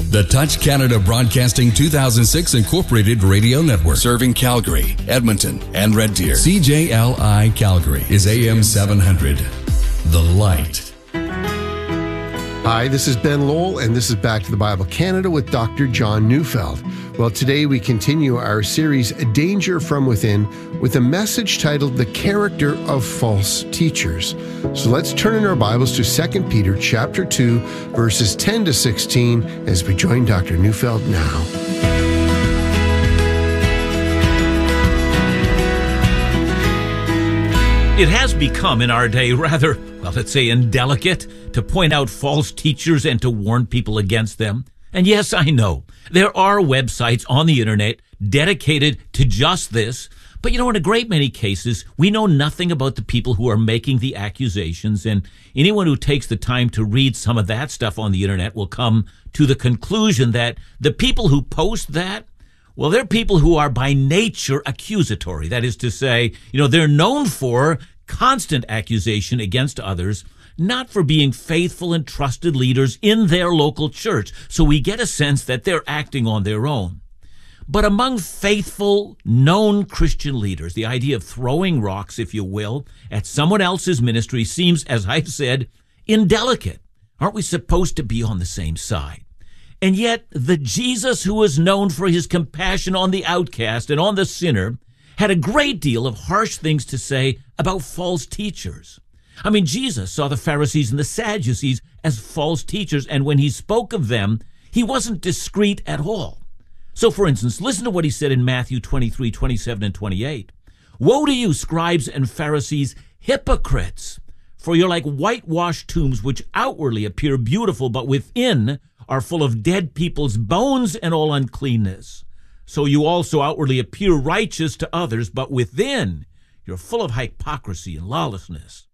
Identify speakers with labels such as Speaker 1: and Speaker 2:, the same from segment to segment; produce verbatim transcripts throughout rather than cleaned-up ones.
Speaker 1: The Touch Canada Broadcasting two thousand six Incorporated Radio Network. Serving Calgary, Edmonton, and Red Deer. C J L I Calgary is A M seven hundred. The Light.
Speaker 2: Hi, this is Ben Lowell, and this is Back to the Bible Canada with Doctor John Neufeld. Well, today we continue our series, Danger from Within, with a message titled, The Character of False Teachers. So let's turn in our Bibles to Second Peter chapter two, verses ten to sixteen, as we join Doctor Neufeld now.
Speaker 3: It has become in our day rather, well, let's say indelicate to point out false teachers and to warn people against them. And yes, I know, there are websites on the internet dedicated to just this. But you know, in a great many cases, we know nothing about the people who are making the accusations. And anyone who takes the time to read some of that stuff on the internet will come to the conclusion that the people who post that, well, they're people who are by nature accusatory. That is to say, you know, they're known for constant accusation against others, not for being faithful and trusted leaders in their local church. So we get a sense that they're acting on their own. But among faithful, known Christian leaders, the idea of throwing rocks, if you will, at someone else's ministry seems, as I've said, indelicate. Aren't we supposed to be on the same side? And yet, the Jesus who is known for his compassion on the outcast and on the sinner had a great deal of harsh things to say about false teachers. I mean, Jesus saw the Pharisees and the Sadducees as false teachers, and when he spoke of them, he wasn't discreet at all. So, for instance, listen to what he said in Matthew twenty-three, twenty-seven, and twenty-eight. Woe to you, scribes and Pharisees, hypocrites! For you're like whitewashed tombs, which outwardly appear beautiful, but within are full of dead people's bones and all uncleanness. So you also outwardly appear righteous to others, but within you're full of hypocrisy and lawlessness.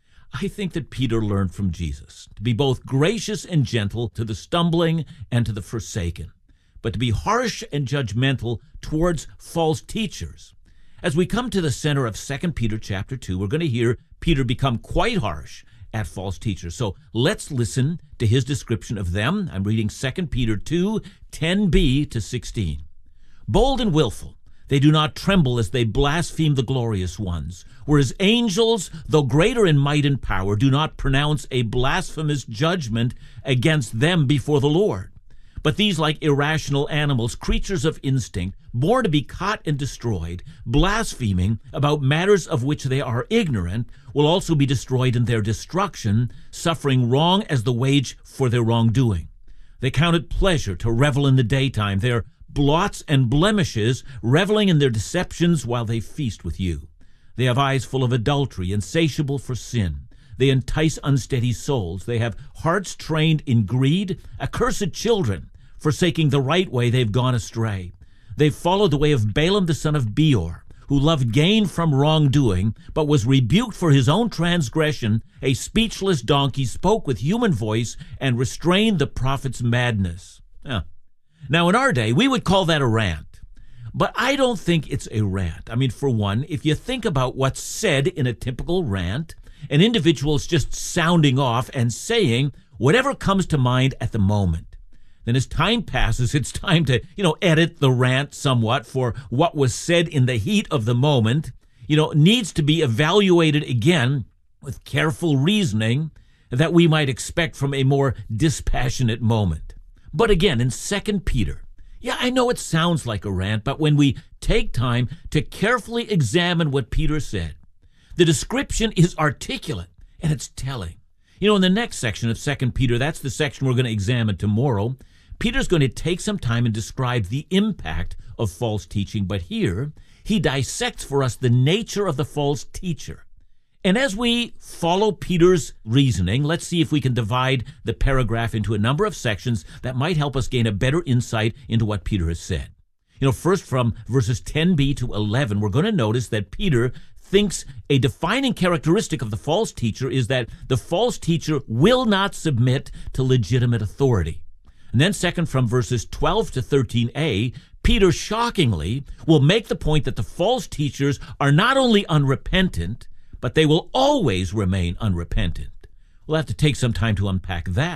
Speaker 3: I think that Peter learned from Jesus to be both gracious and gentle to the stumbling and to the forsaken, but to be harsh and judgmental towards false teachers. As we come to the center of Second Peter chapter two, we're going to hear Peter become quite harsh at false teachers. So let's listen to his description of them. I'm reading Second Peter two, ten b to sixteen. Bold and willful, they do not tremble as they blaspheme the glorious ones, whereas angels, though greater in might and power, do not pronounce a blasphemous judgment against them before the Lord. But these, like irrational animals, creatures of instinct, born to be caught and destroyed, blaspheming about matters of which they are ignorant, will also be destroyed in their destruction, suffering wrong as the wage for their wrongdoing. They count it pleasure to revel in the daytime, their blots and blemishes, reveling in their deceptions while they feast with you. They have eyes full of adultery, insatiable for sin. They entice unsteady souls. They have hearts trained in greed, accursed children. Forsaking the right way, they've gone astray. They've followed the way of Balaam the son of Beor, who loved gain from wrongdoing, but was rebuked for his own transgression. A speechless donkey spoke with human voice and restrained the prophet's madness. Huh. Now, in our day, we would call that a rant. But I don't think it's a rant. I mean, for one, if you think about what's said in a typical rant, an individual is just sounding off and saying whatever comes to mind at the moment. Then as time passes, it's time to, you know, edit the rant somewhat, for what was said in the heat of the moment, you know, needs to be evaluated again with careful reasoning that we might expect from a more dispassionate moment. But again, in Second Peter, yeah, I know it sounds like a rant, but when we take time to carefully examine what Peter said, the description is articulate and it's telling. You know, in the next section of Second Peter, that's the section we're going to examine tomorrow, Peter's going to take some time and describe the impact of false teaching, but here he dissects for us the nature of the false teacher. And as we follow Peter's reasoning, let's see if we can divide the paragraph into a number of sections that might help us gain a better insight into what Peter has said. You know, first from verses ten b to eleven, we're going to notice that Peter thinks a defining characteristic of the false teacher is that the false teacher will not submit to legitimate authority. And then second, from verses twelve to thirteen a, Peter shockingly will make the point that the false teachers are not only unrepentant, but they will always remain unrepentant. We'll have to take some time to unpack that.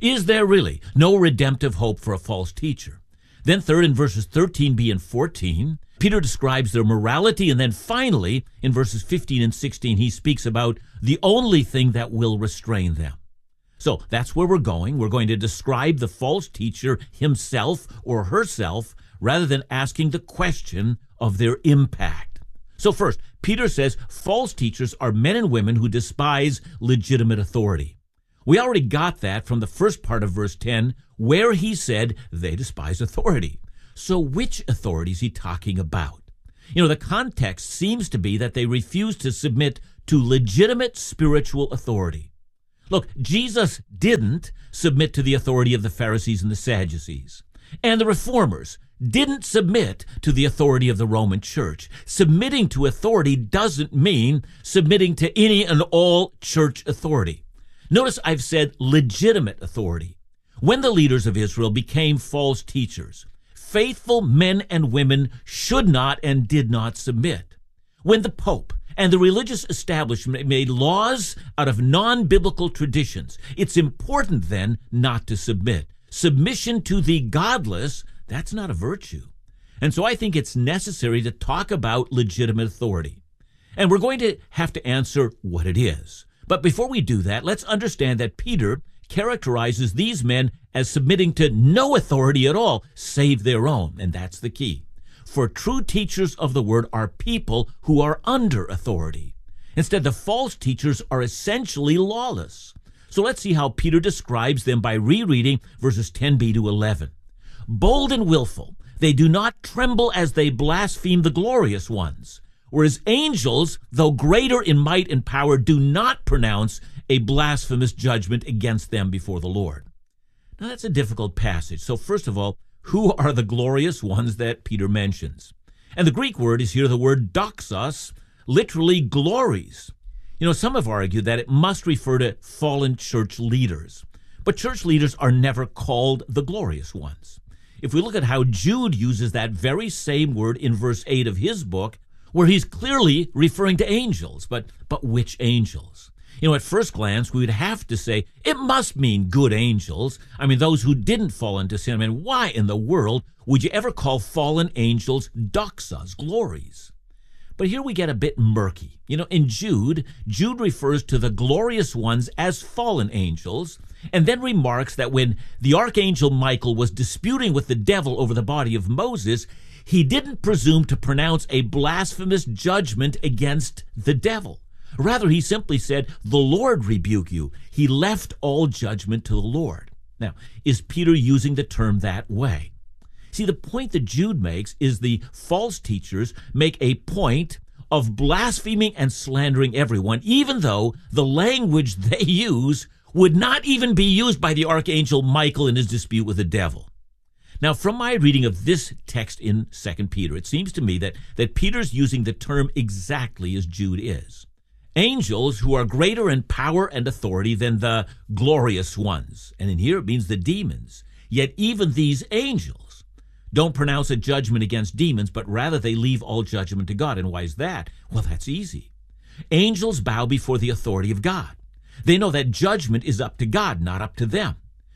Speaker 3: Is there really no redemptive hope for a false teacher? Then third, in verses thirteen b and fourteen, Peter describes their morality, and then finally, in verses fifteen and sixteen, he speaks about the only thing that will restrain them. So that's where we're going. We're going to describe the false teacher himself or herself rather than asking the question of their impact. So first, Peter says false teachers are men and women who despise legitimate authority. We already got that from the first part of verse ten, where he said they despise authority. So which authority is he talking about? You know, the context seems to be that they refuse to submit to legitimate spiritual authority. Look, Jesus didn't submit to the authority of the Pharisees and the Sadducees. And the Reformers didn't submit to the authority of the Roman Church. Submitting to authority doesn't mean submitting to any and all church authority. Notice I've said legitimate authority. When the leaders of Israel became false teachers, faithful men and women should not and did not submit. When the Pope and the religious establishment made laws out of non-biblical traditions, it's important then not to submit. Submission to the godless, that's not a virtue. And so I think it's necessary to talk about legitimate authority. And we're going to have to answer what it is. But before we do that, let's understand that Peter characterizes these men as submitting to no authority at all, save their own, and that's the key. For true teachers of the word are people who are under authority. Instead, the false teachers are essentially lawless. So let's see how Peter describes them by rereading verses ten b to eleven. Bold and willful, they do not tremble as they blaspheme the glorious ones. Whereas angels, though greater in might and power, do not pronounce a blasphemous judgment against them before the Lord. Now, that's a difficult passage. So first of all, who are the glorious ones that Peter mentions? And the Greek word is here the word doxos, literally glories. You know, some have argued that it must refer to fallen church leaders. But church leaders are never called the glorious ones. If we look at how Jude uses that very same word in verse eight of his book, where he's clearly referring to angels, but but which angels? You know, at first glance, we would have to say it must mean good angels. I mean, those who didn't fall into sin. I mean, why in the world would you ever call fallen angels doxas, glories? But here we get a bit murky. You know, in Jude, Jude refers to the glorious ones as fallen angels, and then remarks that when the archangel Michael was disputing with the devil over the body of Moses, he didn't presume to pronounce a blasphemous judgment against the devil. Rather, he simply said, "The Lord rebuke you." He left all judgment to the Lord. Now, is Peter using the term that way? See, the point that Jude makes is the false teachers make a point of blaspheming and slandering everyone, even though the language they use would not even be used by the archangel Michael in his dispute with the devil. Now, from my reading of this text in Second Peter, it seems to me that, that Peter's using the term exactly as Jude is. Angels who are greater in power and authority than the glorious ones. And in here it means the demons. Yet even these angels don't pronounce a judgment against demons, but rather they leave all judgment to God. And why is that? Well, that's easy. Angels bow before the authority of God. They know that judgment is up to God, not up to them.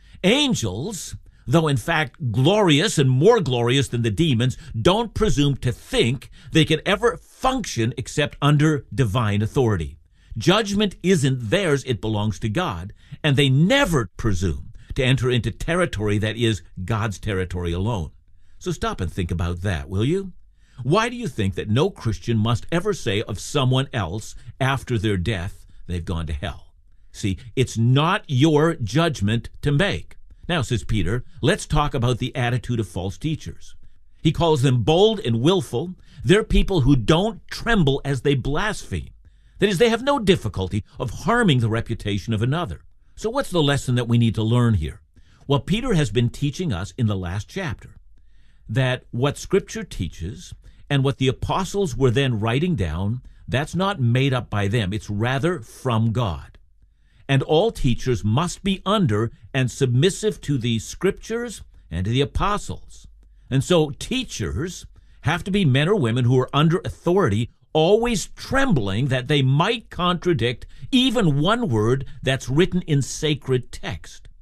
Speaker 3: Angels, though in fact glorious and more glorious than the demons, don't presume to think they can ever function except under divine authority. Judgment isn't theirs, it belongs to God, and they never presume to enter into territory that is God's territory alone. So stop and think about that, will you? Why do you think that no Christian must ever say of someone else after their death, they've gone to hell? See, it's not your judgment to make. Now, says Peter, let's talk about the attitude of false teachers. He calls them bold and willful. They're people who don't tremble as they blaspheme. That is, they have no difficulty of harming the reputation of another. So what's the lesson that we need to learn here? Well, Peter has been teaching us in the last chapter that what Scripture teaches and what the apostles were then writing down, that's not made up by them. It's rather from God. And all teachers must be under and submissive to the Scriptures and to the apostles. And so teachers have to be men or women who are under authority, always trembling that they might contradict even one word that's written in sacred text.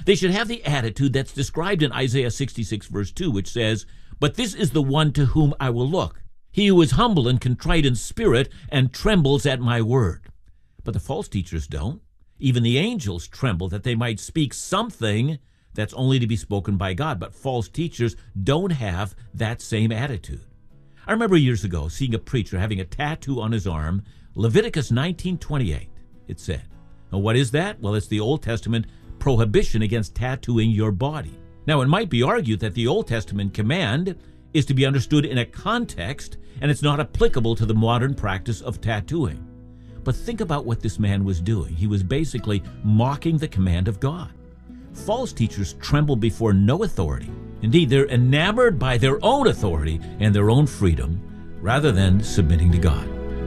Speaker 3: They should have the attitude that's described in Isaiah sixty-six, verse two, which says, "But this is the one to whom I will look, he who is humble and contrite in spirit and trembles at my word." But the false teachers don't. Even the angels tremble that they might speak something that's only to be spoken by God. But false teachers don't have that same attitude. I remember years ago seeing a preacher having a tattoo on his arm, Leviticus nineteen twenty-eight, it said. Now, what is that? Well, it's the Old Testament prohibition against tattooing your body. Now, it might be argued that the Old Testament command is to be understood in a context, and it's not applicable to the modern practice of tattooing. But think about what this man was doing. He was basically mocking the command of God. False teachers tremble before no authority. Indeed, they're enamored by their own authority and their own freedom, rather than submitting to God.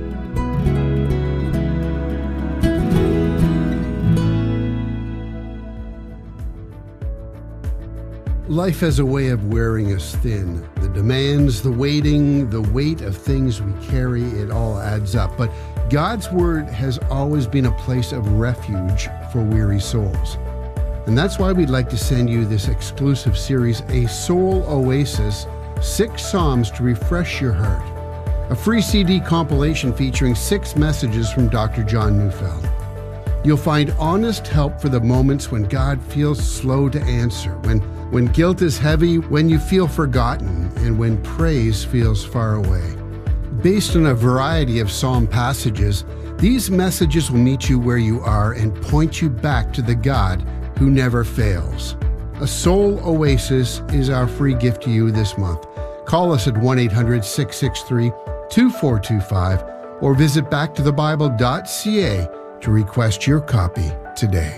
Speaker 2: Life has a way of wearing us thin. The demands, the waiting, the weight of things we carry, it all adds up. But God's Word has always been a place of refuge for weary souls. And that's why we'd like to send you this exclusive series, A Soul Oasis, Six Psalms to Refresh Your Heart. A free C D compilation featuring six messages from Doctor John Neufeld. You'll find honest help for the moments when God feels slow to answer, when, when guilt is heavy, when you feel forgotten, and when praise feels far away. Based on a variety of psalm passages, these messages will meet you where you are and point you back to the God who never fails. A Soul Oasis is our free gift to you this month. Call us at one eight hundred, six six three, two four two five or visit back to the bible dot c a to request your copy today.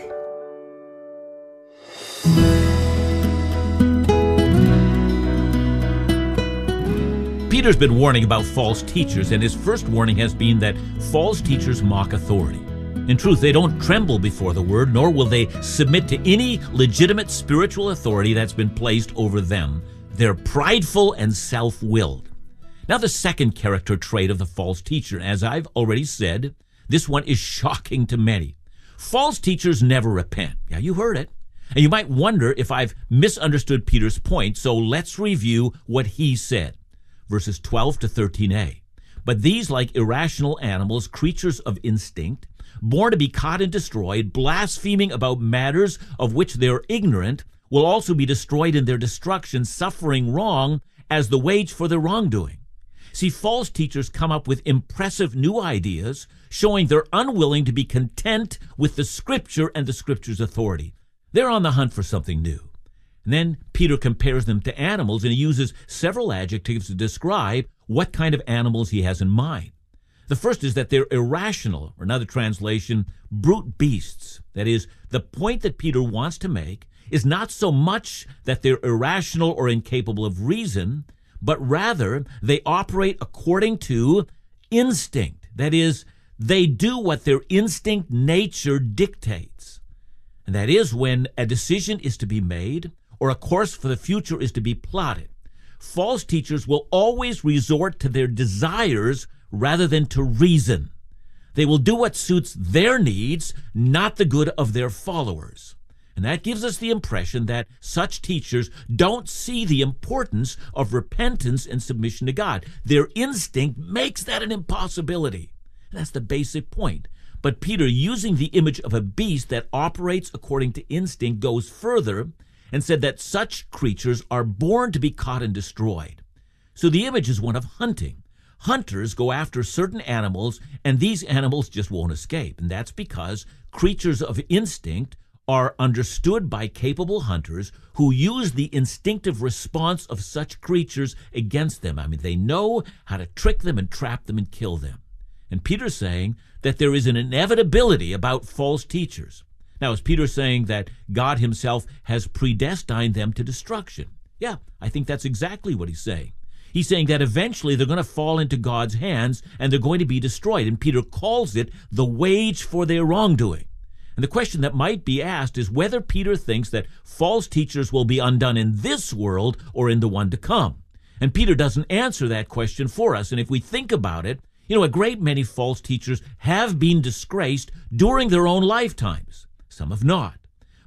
Speaker 3: Peter's been warning about false teachers, and his first warning has been that false teachers mock authority. In truth, they don't tremble before the word, nor will they submit to any legitimate spiritual authority that's been placed over them. They're prideful and self-willed. Now, the second character trait of the false teacher, as I've already said, this one is shocking to many. False teachers never repent. Yeah, you heard it. And you might wonder if I've misunderstood Peter's point, so let's review what he said. Verses twelve to thirteen a. But these, like irrational animals, creatures of instinct, born to be caught and destroyed, blaspheming about matters of which they're ignorant, will also be destroyed in their destruction, suffering wrong as the wage for their wrongdoing. See, false teachers come up with impressive new ideas, showing they're unwilling to be content with the Scripture and the Scripture's authority. They're on the hunt for something new. And then Peter compares them to animals, and he uses several adjectives to describe what kind of animals he has in mind. The first is that they're irrational, or another translation, brute beasts. That is, the point that Peter wants to make is not so much that they're irrational or incapable of reason, but rather they operate according to instinct. That is, they do what their instinct nature dictates. And that is when a decision is to be made or a course for the future is to be plotted. False teachers will always resort to their desires rather than to reason. They will do what suits their needs, not the good of their followers. And that gives us the impression that such teachers don't see the importance of repentance and submission to God. Their instinct makes that an impossibility. And that's the basic point. But Peter, using the image of a beast that operates according to instinct, goes further and said that such creatures are born to be caught and destroyed. So the image is one of hunting. Hunters go after certain animals, and these animals just won't escape. And that's because creatures of instinct are understood by capable hunters who use the instinctive response of such creatures against them. I mean, they know how to trick them and trap them and kill them. And Peter's saying that there is an inevitability about false teachers. Now, is Peter saying that God himself has predestined them to destruction? Yeah, I think that's exactly what he's saying. He's saying that eventually they're going to fall into God's hands and they're going to be destroyed. And Peter calls it the wage for their wrongdoing. And the question that might be asked is whether Peter thinks that false teachers will be undone in this world or in the one to come. And Peter doesn't answer that question for us. And if we think about it, you know, a great many false teachers have been disgraced during their own lifetimes. Some have not.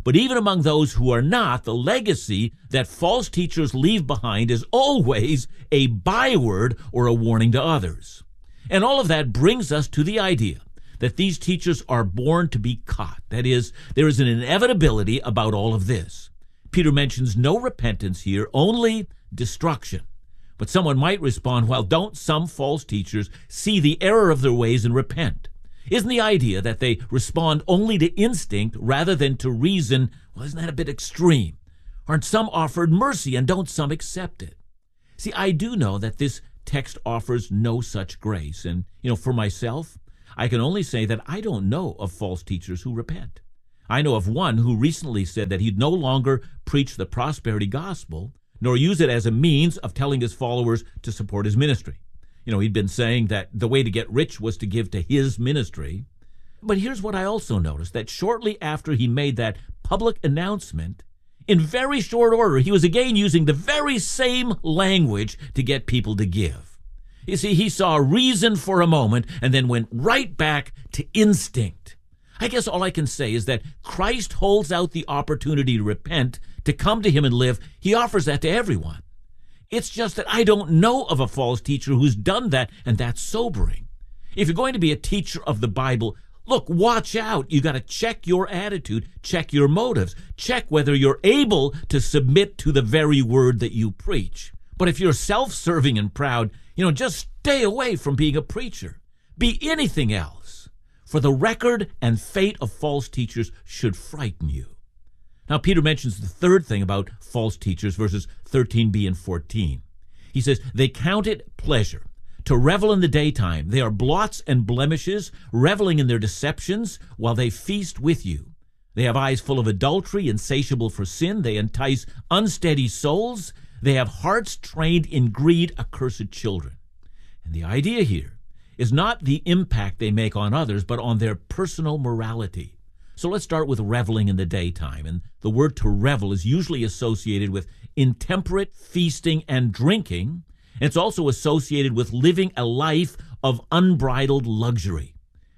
Speaker 3: But even among those who are not, the legacy that false teachers leave behind is always a byword or a warning to others. And all of that brings us to the idea that these teachers are born to be caught. That is, there is an inevitability about all of this. Peter mentions no repentance here, only destruction. But someone might respond, well, don't some false teachers see the error of their ways and repent? Isn't the idea that they respond only to instinct rather than to reason, well, isn't that a bit extreme? Aren't some offered mercy and don't some accept it? See, I do know that this text offers no such grace. And, you know, for myself, I can only say that I don't know of false teachers who repent. I know of one who recently said that he'd no longer preach the prosperity gospel, nor use it as a means of telling his followers to support his ministry. You know, he'd been saying that the way to get rich was to give to his ministry. But here's what I also noticed, that shortly after he made that public announcement, in very short order, he was again using the very same language to get people to give. You see, he saw a reason for a moment and then went right back to instinct. I guess all I can say is that Christ holds out the opportunity to repent, to come to him and live. He offers that to everyone. It's just that I don't know of a false teacher who's done that, and that's sobering. If you're going to be a teacher of the Bible, look, watch out. You got to check your attitude, check your motives, check whether you're able to submit to the very word that you preach. But if you're self-serving and proud, you know, just stay away from being a preacher. Be anything else. For the record and fate of false teachers should frighten you. Now, Peter mentions the third thing about false teachers, verses thirteen b and fourteen. He says, they count it pleasure to revel in the daytime. They are blots and blemishes, reveling in their deceptions while they feast with you. They have eyes full of adultery, insatiable for sin. They entice unsteady souls. They have hearts trained in greed, accursed children. And the idea here is not the impact they make on others, but on their personal morality. So let's start with reveling in the daytime. And the word to revel is usually associated with intemperate feasting and drinking. It's also associated with living a life of unbridled luxury.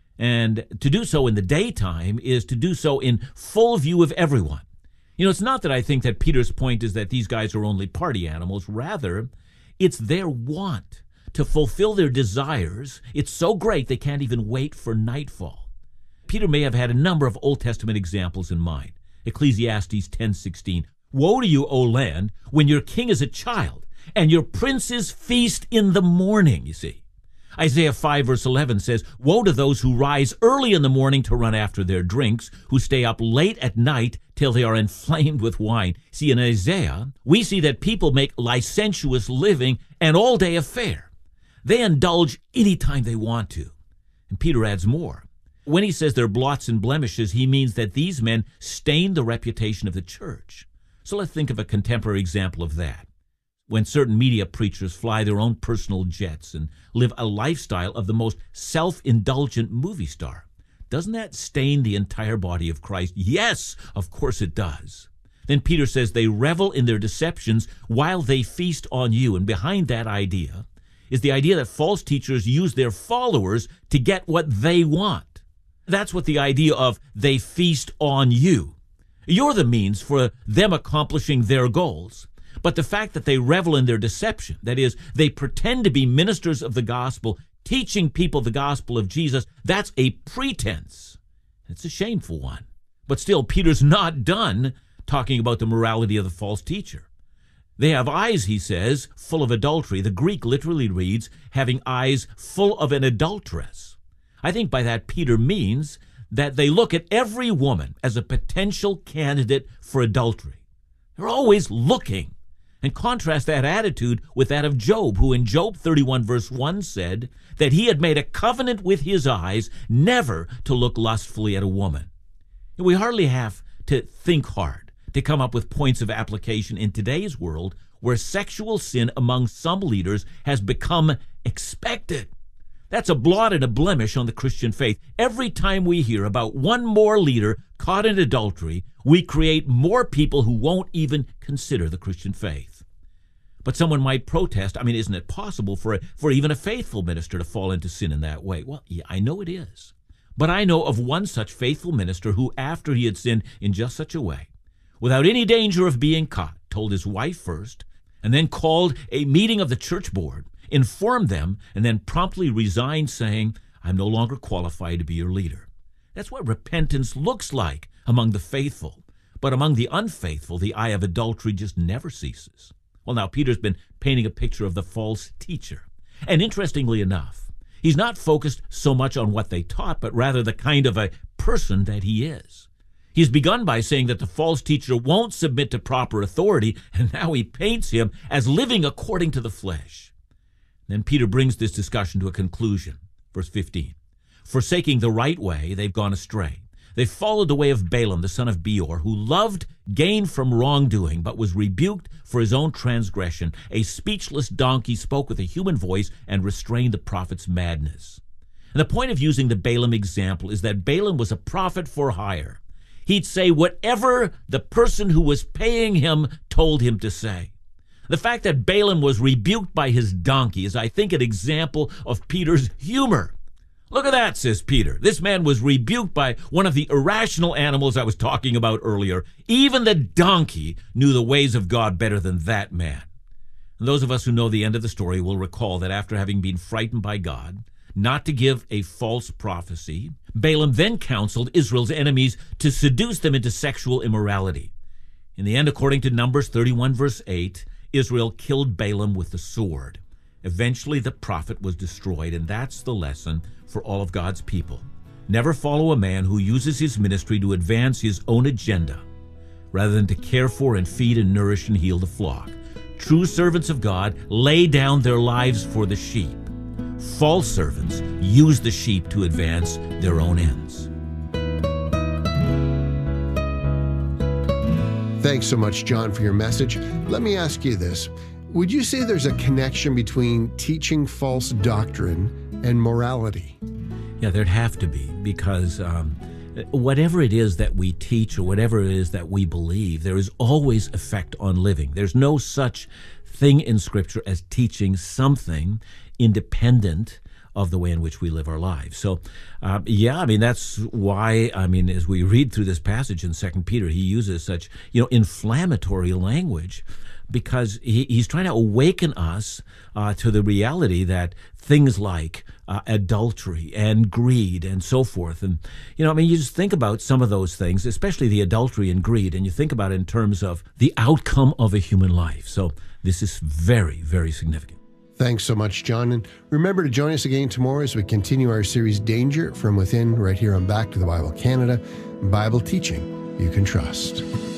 Speaker 3: And to do so in the daytime is to do so in full view of everyone. You know, it's not that I think that Peter's point is that these guys are only party animals. Rather, it's their want to fulfill their desires. It's so great they can't even wait for nightfall. Peter may have had a number of Old Testament examples in mind. Ecclesiastes ten sixteen. Woe to you, O land, when your king is a child, and your princes feast in the morning, you see. Isaiah five verse eleven says, woe to those who rise early in the morning to run after their drinks, who stay up late at night till they are inflamed with wine. See, in Isaiah, we see that people make licentious living an all-day affair. They indulge any time they want to. And Peter adds more. When he says they're blots and blemishes, he means that these men stain the reputation of the church. So let's think of a contemporary example of that. When certain media preachers fly their own personal jets and live a lifestyle of the most self-indulgent movie star, doesn't that stain the entire body of Christ? Yes, of course it does. Then Peter says they revel in their deceptions while they feast on you. And behind that idea is the idea that false teachers use their followers to get what they want. That's what the idea of they feast on you. You're the means for them accomplishing their goals. But the fact that they revel in their deception, that is, they pretend to be ministers of the gospel, teaching people the gospel of Jesus, that's a pretense. It's a shameful one. But still, Peter's not done talking about the morality of the false teacher. They have eyes, he says, full of adultery. The Greek literally reads, having eyes full of an adulteress. I think by that Peter means that they look at every woman as a potential candidate for adultery. They're always looking. And contrast that attitude with that of Job, who in Job thirty-one verse one said that he had made a covenant with his eyes never to look lustfully at a woman. And we hardly have to think hard to come up with points of application in today's world where sexual sin among some leaders has become expected. That's a blot and a blemish on the Christian faith. Every time we hear about one more leader caught in adultery, we create more people who won't even consider the Christian faith. But someone might protest, I mean, isn't it possible for, a, for even a faithful minister to fall into sin in that way? Well, yeah, I know it is. But I know of one such faithful minister who, after he had sinned in just such a way, without any danger of being caught, told his wife first, and then called a meeting of the church board, informed them, and then promptly resigned, saying, I'm no longer qualified to be your leader. That's what repentance looks like among the faithful. But among the unfaithful, the eye of adultery just never ceases. Well, now, Peter's been painting a picture of the false teacher. And interestingly enough, he's not focused so much on what they taught, but rather the kind of a person that he is. He's begun by saying that the false teacher won't submit to proper authority, and now he paints him as living according to the flesh. Then Peter brings this discussion to a conclusion. Verse fifteen, forsaking the right way, they've gone astray. They followed the way of Balaam, the son of Beor, who loved gain from wrongdoing, but was rebuked for his own transgression. A speechless donkey spoke with a human voice and restrained the prophet's madness. And the point of using the Balaam example is that Balaam was a prophet for hire. He'd say whatever the person who was paying him told him to say. The fact that Balaam was rebuked by his donkey is, I think, an example of Peter's humor. Look at that, says Peter. This man was rebuked by one of the irrational animals I was talking about earlier. Even the donkey knew the ways of God better than that man. And those of us who know the end of the story will recall that after having been frightened by God not to give a false prophecy, Balaam then counseled Israel's enemies to seduce them into sexual immorality. In the end, according to Numbers thirty-one, verse eight, Israel killed Balaam with the sword. Eventually, the prophet was destroyed, and that's the lesson for all of God's people. Never follow a man who uses his ministry to advance his own agenda, rather than to care for and feed and nourish and heal the flock. True servants of God lay down their lives for the sheep. False servants use the sheep to advance their own ends.
Speaker 2: Thanks so much, John, for your message. Let me ask you this. Would you say there's a connection between teaching false doctrine and morality?
Speaker 3: Yeah, there'd have to be, because um, whatever it is that we teach or whatever it is that we believe, there is always effect on living. There's no such thing in Scripture as teaching something independent of the way in which we live our lives. So, uh, yeah, I mean, that's why, I mean, as we read through this passage in Second Peter, he uses such, you know, inflammatory language, because he, he's trying to awaken us uh, to the reality that things like uh, adultery and greed and so forth. And, you know, I mean, you just think about some of those things, especially the adultery and greed, and you think about it in terms of the outcome of a human life. So this is very, very significant.
Speaker 2: Thanks so much, John. And remember to join us again tomorrow as we continue our series, Danger from Within, right here on Back to the Bible Canada, Bible teaching you can trust.